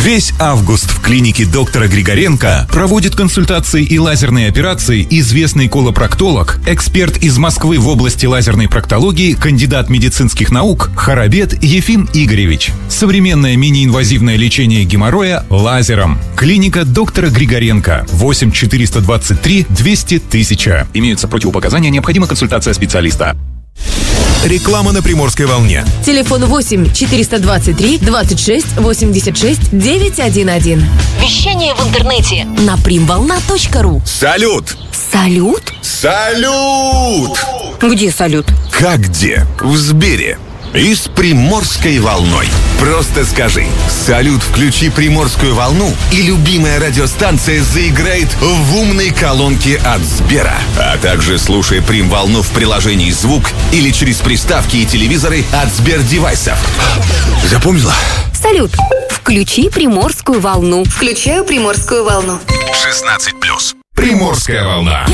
Весь август в клинике доктора Григоренко проводит консультации и лазерные операции известный колопроктолог, эксперт из Москвы в области лазерной проктологии, кандидат медицинских наук Харабет Ефим Игоревич. Современное мини-инвазивное лечение геморроя лазером. Клиника доктора Григоренко. 8 423 200 000. Имеются противопоказания, необходима консультация специалиста. Реклама на Приморской волне. Телефон 8 423 26 86 911. Вещание в интернете на primvolna.ru. Салют! Салют? Салют! Где салют? Как где? В Сбере. И с Приморской волной. Просто скажи: салют, включи Приморскую волну, и любимая радиостанция заиграет в умной колонке от Сбера. А также слушай Прим-волну в приложении «Звук» или через приставки и телевизоры от Сбер-девайсов. Запомнила? Салют, включи Приморскую волну. Включаю Приморскую волну. 16+. Приморская волна.